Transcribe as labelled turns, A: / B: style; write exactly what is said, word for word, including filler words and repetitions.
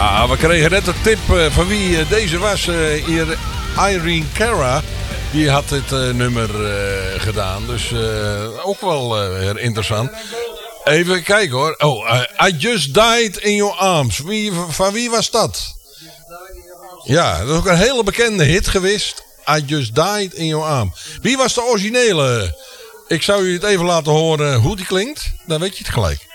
A: Ja, we kregen net een tip uh, van wie uh, deze was. Uh, hier Irene Cara. Die had dit uh, nummer uh, gedaan. Dus uh, ook wel uh, interessant. Even kijken hoor. Oh, uh, I Just Died in Your Arms. Wie, van wie was dat? Ja, dat is ook een hele bekende hit geweest. I Just Died in Your Arms. Wie was de originele? Ik zou u het even laten horen hoe die klinkt. Dan weet je het gelijk.